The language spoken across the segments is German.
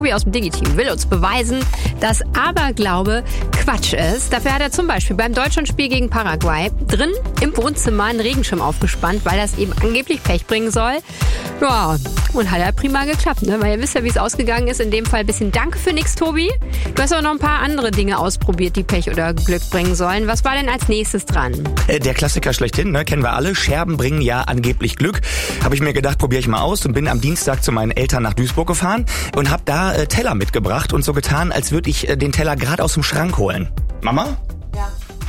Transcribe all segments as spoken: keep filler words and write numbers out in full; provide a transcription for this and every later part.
aus dem Digi-Team will uns beweisen, dass Aberglaube Quatsch ist. Dafür hat er zum Beispiel beim Deutschlandspiel gegen Paraguay drin im Wohnzimmer einen Regenschirm aufgespannt, weil das eben angeblich Pech bringen soll. Ja, und hat ja prima geklappt, ne? Weil ihr wisst ja, wie es ausgegangen ist. In dem Fall ein bisschen Danke für nix, Tobi. Du hast aber noch ein paar andere Dinge ausprobiert, die Pech oder Glück bringen sollen. Was war denn als nächstes dran? Äh, der Klassiker schlechthin, ne? Kennen wir alle. Scherben bringen ja angeblich Glück. Habe ich mir gedacht, probiere ich mal aus und bin am Dienstag zu meinen Eltern nach Duisburg gefahren und habe da äh, Teller mitgebracht und so getan, als würde ich äh, den Teller gerade aus dem Schrank holen. Mama? Ja.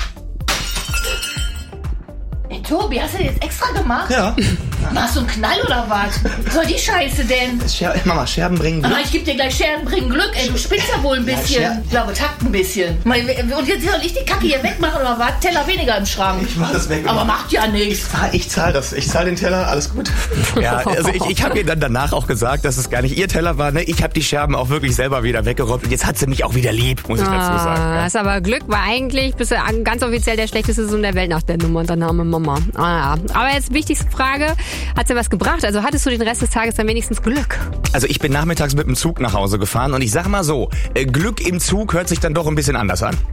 Ey, Tobi, hast du das jetzt extra gemacht? Ja. Machst du einen Knall oder was? Was soll die Scheiße denn? Scher- Mama, Scherben bringen Glück. Aber ich geb dir gleich Scherben bringen Glück. Ey, du spinnst ja wohl ein bisschen. Ja, ich glaube, takt ein bisschen. Und jetzt soll ich die Kacke hier wegmachen oder was? Teller weniger im Schrank. Ich mach das weg. Aber macht ja nichts. Ich zahl, ich zahl das. Ich zahl den Teller, alles gut. Ja, also ich, ich habe ihr dann danach auch gesagt, dass es gar nicht ihr Teller war. Ne? Ich habe die Scherben auch wirklich selber wieder weggeräumt. Und jetzt hat sie mich auch wieder lieb, muss ich ah, dazu sagen. Ja. Das ist aber Glück, war eigentlich bist du ganz offiziell der schlechteste Sohn der Welt nach der Nummer und der Name Mama. Ah, ja. Aber jetzt wichtigste Frage, hat sie was gebracht? Also hattest du den Rest des Tages dann wenigstens Glück? Also ich bin nachmittags mit dem Zug nach Hause gefahren und ich sag mal so, äh, Glück im Zug hört sich dann doch ein bisschen anders an.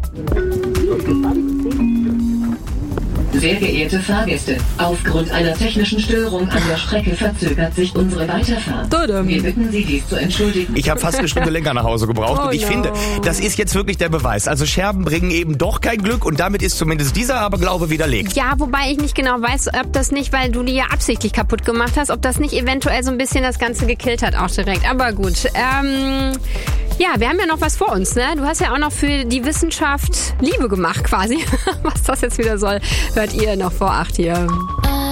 Sehr geehrte Fahrgäste, aufgrund einer technischen Störung an der Strecke verzögert sich unsere Weiterfahrt. Wir bitten Sie, dies zu entschuldigen. Ich habe fast eine Stunde länger nach Hause gebraucht Oh und ich no. finde, das ist jetzt wirklich der Beweis. Also Scherben bringen eben doch kein Glück und damit ist zumindest dieser Aberglaube widerlegt. Ja, wobei ich nicht genau weiß, ob das nicht, weil du die ja absichtlich kaputt gemacht hast, ob das nicht eventuell so ein bisschen das Ganze gekillt hat auch direkt. Aber gut, ähm... ja, wir haben ja noch was vor uns, ne? Du hast ja auch noch für die Wissenschaft Liebe gemacht quasi. Was das jetzt wieder soll, hört ihr noch vor acht hier.